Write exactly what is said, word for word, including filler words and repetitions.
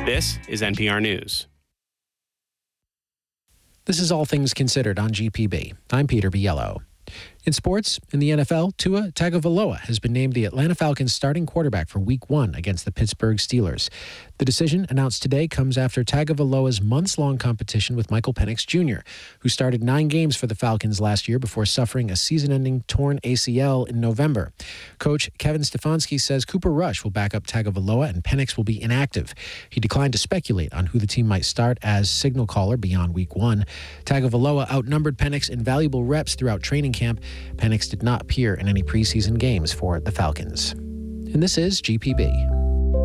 This is N P R News. This is All Things Considered on G P B. I'm Peter Biello. In sports, in the N F L, Tua Tagovailoa has been named the Atlanta Falcons starting quarterback for Week one against the Pittsburgh Steelers. The decision announced today comes after Tagovailoa's months-long competition with Michael Penix Junior, who started nine games for the Falcons last year before suffering a season-ending torn A C L in November. Coach Kevin Stefanski says Cooper Rush will back up Tagovailoa and Penix will be inactive. He declined to speculate on who the team might start as signal caller beyond Week one. Tagovailoa outnumbered Penix in valuable reps throughout training camp. Penix did not appear in any preseason games for the Falcons. And this is G P B.